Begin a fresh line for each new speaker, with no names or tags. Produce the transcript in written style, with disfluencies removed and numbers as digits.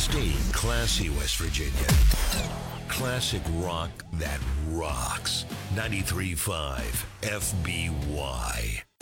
Stay classy, West Virginia. Classic rock that rocks. 93.5 FBY.